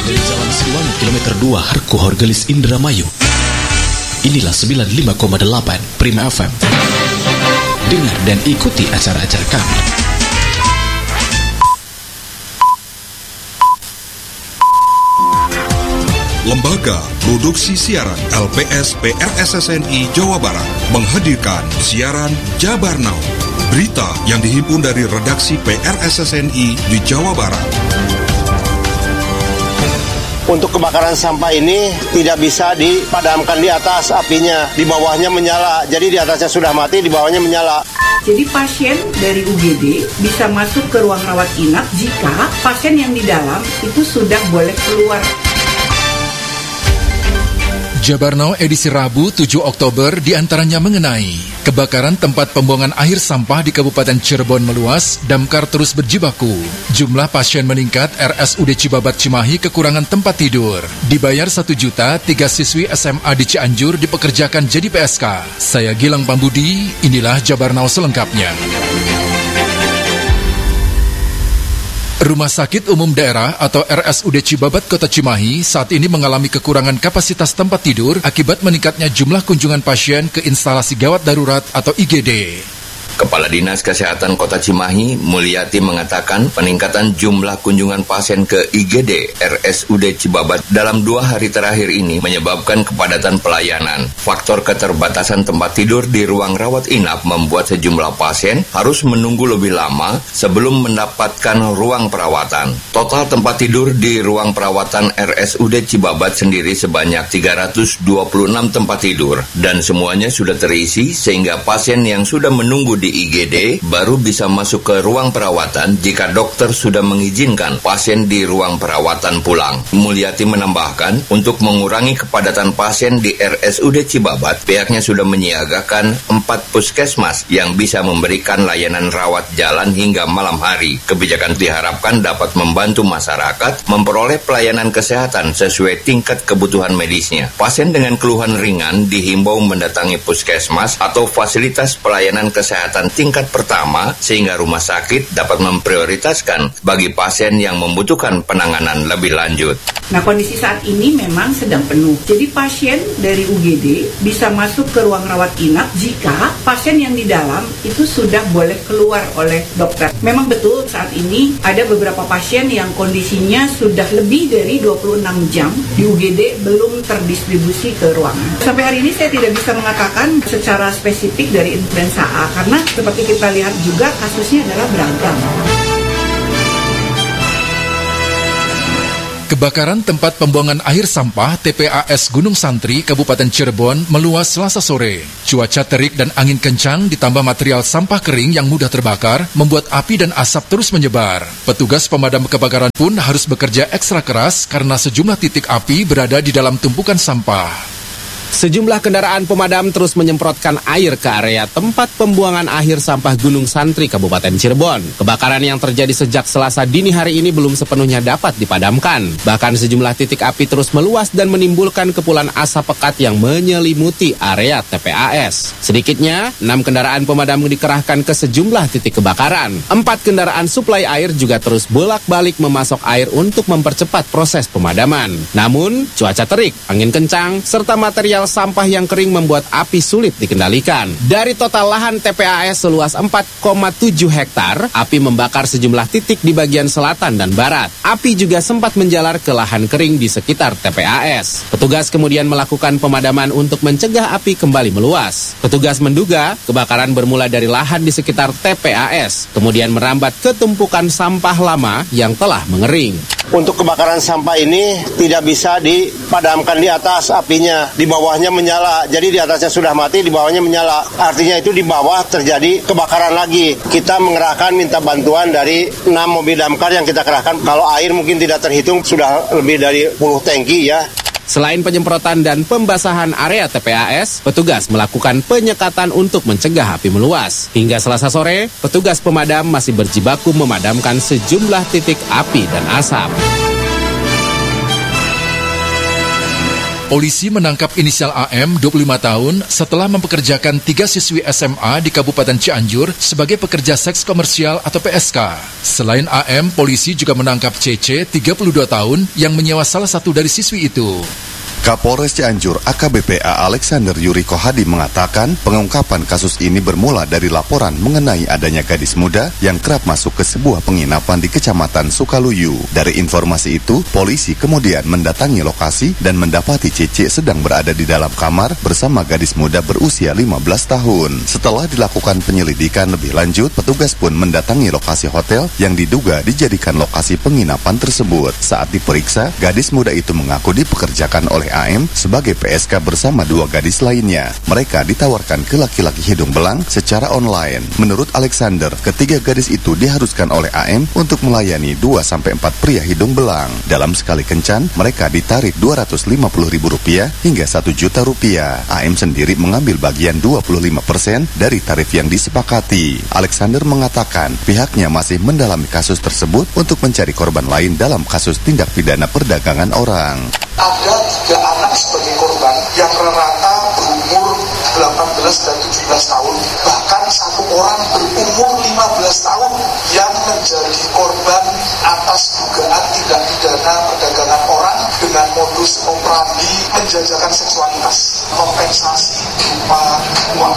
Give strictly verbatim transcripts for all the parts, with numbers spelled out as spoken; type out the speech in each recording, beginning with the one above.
Dari Jalan Siliwangi kilometer dua Harku Horgelis Indramayu. Inilah sembilan puluh lima koma delapan Prima F M. Dengar dan ikuti acara-acara kami. Lembaga Produksi Siaran L P S P R S S N I Jawa Barat menghadirkan siaran Jabar Now. Berita yang dihimpun dari redaksi P R S S N I di Jawa Barat. Untuk kebakaran sampah ini tidak bisa dipadamkan di atas apinya, di bawahnya menyala. Jadi di atasnya sudah mati, di bawahnya menyala. Jadi pasien dari U G D bisa masuk ke ruang rawat inap jika pasien yang di dalam itu sudah boleh keluar. Jabar Now edisi Rabu tujuh Oktober diantaranya mengenai kebakaran tempat pembuangan akhir sampah di Kabupaten Cirebon meluas, damkar terus berjibaku. Jumlah pasien meningkat, R S U D Cibabat Cimahi kekurangan tempat tidur. Dibayar satu juta, tiga siswi S M A di Cianjur dipekerjakan jadi P S K. Saya Gilang Pambudi, inilah Jabar Now selengkapnya. Rumah Sakit Umum Daerah atau R S U D Cibabat Kota Cimahi saat ini mengalami kekurangan kapasitas tempat tidur akibat meningkatnya jumlah kunjungan pasien ke instalasi gawat darurat atau I G D. Kepala Dinas Kesehatan Kota Cimahi, Mulyati, mengatakan peningkatan jumlah kunjungan pasien ke I G D R S U D Cibabat dalam dua hari terakhir ini menyebabkan kepadatan pelayanan. Faktor keterbatasan tempat tidur di ruang rawat inap membuat sejumlah pasien harus menunggu lebih lama sebelum mendapatkan ruang perawatan. Total tempat tidur di ruang perawatan R S U D Cibabat sendiri sebanyak tiga ratus dua puluh enam tempat tidur dan semuanya sudah terisi sehingga pasien yang sudah menunggu di di I G D baru bisa masuk ke ruang perawatan jika dokter sudah mengizinkan pasien di ruang perawatan pulang. Mulyati menambahkan, untuk mengurangi kepadatan pasien di R S U D Cibabat, pihaknya sudah menyiagakan empat puskesmas yang bisa memberikan layanan rawat jalan hingga malam hari. Kebijakan diharapkan dapat membantu masyarakat memperoleh pelayanan kesehatan sesuai tingkat kebutuhan medisnya. Pasien dengan keluhan ringan dihimbau mendatangi puskesmas atau fasilitas pelayanan kesehatan tingkat pertama sehingga rumah sakit dapat memprioritaskan bagi pasien yang membutuhkan penanganan lebih lanjut. Nah, kondisi saat ini memang sedang penuh. Jadi pasien dari U G D bisa masuk ke ruang rawat inap jika pasien yang di dalam itu sudah boleh keluar oleh dokter. Memang betul saat ini ada beberapa pasien yang kondisinya sudah lebih dari dua puluh enam jam di U G D belum terdistribusi ke ruangan. Sampai hari ini saya tidak bisa mengatakan secara spesifik dari influenza A karena seperti kita lihat juga kasusnya adalah beragam. Kebakaran tempat pembuangan akhir sampah T P A S Gunung Santri, Kabupaten Cirebon meluas Selasa sore. Cuaca terik dan angin kencang ditambah material sampah kering yang mudah terbakar membuat api dan asap terus menyebar. Petugas pemadam kebakaran pun harus bekerja ekstra keras karena sejumlah titik api berada di dalam tumpukan sampah. Sejumlah kendaraan pemadam terus menyemprotkan air ke area tempat pembuangan akhir sampah Gunung Santri, Kabupaten Cirebon. Kebakaran yang terjadi sejak Selasa dini hari ini belum sepenuhnya dapat dipadamkan. Bahkan sejumlah titik api terus meluas dan menimbulkan kepulan asap pekat yang menyelimuti area T P A S. Sedikitnya, enam kendaraan pemadam dikerahkan ke sejumlah titik kebakaran. Empat kendaraan suplai air juga terus bolak-balik memasok air untuk mempercepat proses pemadaman. Namun, cuaca terik, angin kencang, serta material sampah yang kering membuat api sulit dikendalikan. Dari total lahan T P A S seluas empat koma tujuh hektar, api membakar sejumlah titik di bagian selatan dan barat. Api juga sempat menjalar ke lahan kering di sekitar T P A S. Petugas kemudian melakukan pemadaman untuk mencegah api kembali meluas. Petugas menduga kebakaran bermula dari lahan di sekitar T P A S, kemudian merambat ke tumpukan sampah lama yang telah mengering. Untuk kebakaran sampah ini tidak bisa dipadamkan di atas apinya, di bawahnya menyala. Jadi di atasnya sudah mati, di bawahnya menyala. Artinya itu di bawah terjadi kebakaran lagi. Kita mengerahkan minta bantuan dari enam mobil damkar yang kita kerahkan. Kalau air mungkin tidak terhitung, sudah lebih dari sepuluh tangki ya. Selain penyemprotan dan pembasahan area T P A S, petugas melakukan penyekatan untuk mencegah api meluas. Hingga Selasa sore, petugas pemadam masih berjibaku memadamkan sejumlah titik api dan asap. Polisi menangkap inisial A M, dua puluh lima tahun, setelah mempekerjakan tiga siswi S M A di Kabupaten Cianjur sebagai pekerja seks komersial atau P S K. Selain A M, polisi juga menangkap C C, tiga puluh dua tahun, yang menyewa salah satu dari siswi itu. Kapolres Cianjur A K B P A Alexander Yuriko Hadi mengatakan pengungkapan kasus ini bermula dari laporan mengenai adanya gadis muda yang kerap masuk ke sebuah penginapan di Kecamatan Sukaluyu. Dari informasi itu, polisi kemudian mendatangi lokasi dan mendapati C C sedang berada di dalam kamar bersama gadis muda berusia lima belas tahun. Setelah dilakukan penyelidikan lebih lanjut, petugas pun mendatangi lokasi hotel yang diduga dijadikan lokasi penginapan tersebut. Saat diperiksa, gadis muda itu mengaku dipekerjakan oleh A M sebagai P S K bersama dua gadis lainnya. Mereka ditawarkan ke laki-laki hidung belang secara online. Menurut Alexander, ketiga gadis itu diharuskan oleh A M untuk melayani dua sampai empat pria hidung belang. Dalam sekali kencan, mereka ditarik dua ratus lima puluh ribu rupiah hingga satu juta rupiah. A M sendiri mengambil bagian dua puluh lima persen dari tarif yang disepakati. Alexander mengatakan pihaknya masih mendalami kasus tersebut untuk mencari korban lain dalam kasus tindak pidana perdagangan orang. Ada tiga anak sebagai korban yang rata-rata berumur delapan belas dan tujuh belas tahun. Bahkan satu orang berumur lima belas tahun yang menjadi korban atas dugaan tindak pidana perdagangan orang dengan modus operandi menjajakan seksualitas, kompensasi berupa uang.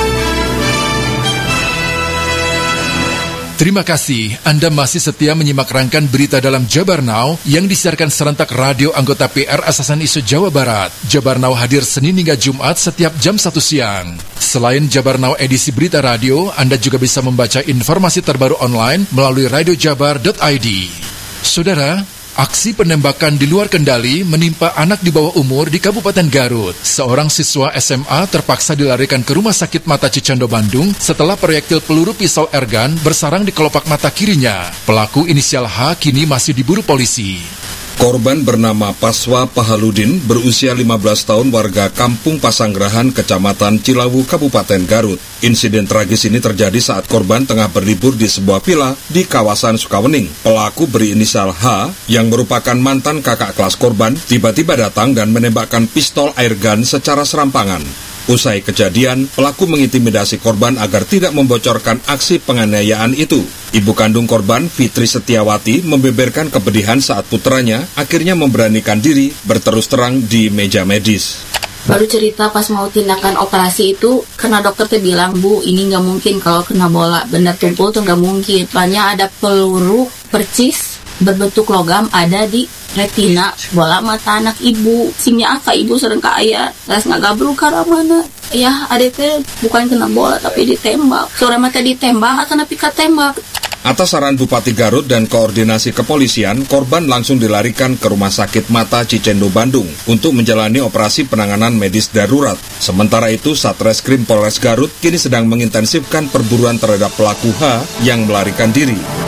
Terima kasih, Anda masih setia menyimak rangkaian berita dalam Jabar Now yang disiarkan serentak radio anggota P R S S N I se-Jawa Barat. Jabar Now hadir Senin hingga Jumat setiap jam satu siang. Selain Jabar Now edisi berita radio, Anda juga bisa membaca informasi terbaru online melalui radio jabar dot i d. Saudara, aksi penembakan di luar kendali menimpa anak di bawah umur di Kabupaten Garut. Seorang siswa S M A terpaksa dilarikan ke Rumah Sakit Mata Cicendo Bandung setelah proyektil peluru pisau airgun bersarang di kelopak mata kirinya. Pelaku inisial H kini masih diburu polisi. Korban bernama Paswa Pahaludin, berusia lima belas tahun, warga Kampung Pasanggerahan, Kecamatan Cilawu, Kabupaten Garut. Insiden tragis ini terjadi saat korban tengah berlibur di sebuah villa di kawasan Sukawening. Pelaku berinisial H, yang merupakan mantan kakak kelas korban, tiba-tiba datang dan menembakkan pistol airgun secara serampangan. Usai kejadian, pelaku mengintimidasi korban agar tidak membocorkan aksi penganiayaan itu. Ibu kandung korban, Fitri Setiawati, membeberkan kepedihan saat putranya akhirnya memberanikan diri berterus terang di meja medis. Baru cerita pas mau tindakan operasi itu, karena dokter tuh bilang, Bu, ini nggak mungkin kalau kena bola benda tumpul tuh nggak mungkin. Soalnya ada peluru percis berbentuk logam ada di retina bola mata anak ibu. Simnya apa ibu sering ke ayah, terus nggak gabruk karena mana? Ya, adiknya bukan kena bola tapi ditembak. Sore mata ditembak, karena pika tembak. Atas saran Bupati Garut dan koordinasi kepolisian, korban langsung dilarikan ke Rumah Sakit Mata Cicendo Bandung untuk menjalani operasi penanganan medis darurat. Sementara itu, Satreskrim Polres Garut kini sedang mengintensifkan perburuan terhadap pelaku H yang melarikan diri.